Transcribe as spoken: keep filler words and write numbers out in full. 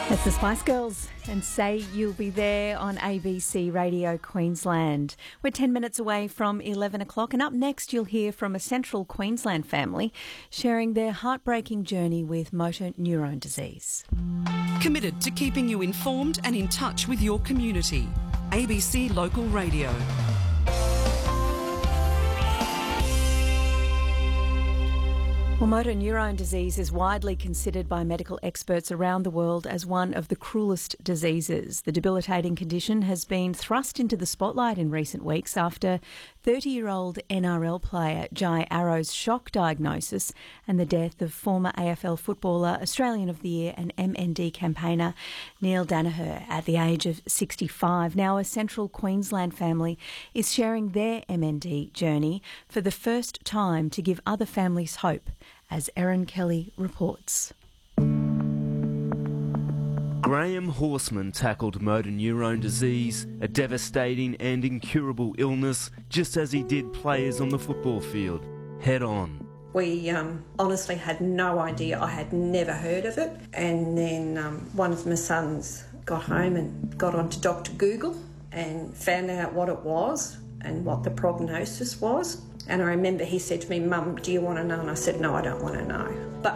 It's the Spice Girls and Say You'll Be There on A B C Radio Queensland. We're ten minutes away from eleven o'clock, and up next you'll hear from a Central Queensland family sharing their heartbreaking journey with motor neurone disease. Committed to keeping you informed and in touch with your community. A B C Local Radio. Well, motor neurone disease is widely considered by medical experts around the world as one of the cruelest diseases. The debilitating condition has been thrust into the spotlight in recent weeks after thirty-year-old N R L player Jai Arrow's shock diagnosis and the death of former A F L footballer, Australian of the Year and M N D campaigner Neil Daniher at the age of sixty-five. Now a Central Queensland family is sharing their M N D journey for the first time to give other families hope, as Erin Kelly reports. Graham Horseman tackled motor neurone disease, a devastating and incurable illness, just as he did players on the football field, head on. We um, honestly had no idea. I had never heard of it. And then um, one of my sons got home and got onto Doctor Google and found out what it was and what the prognosis was. And I remember he said to me, "Mum, do you want to know?" And I said, "No, I don't want to know." But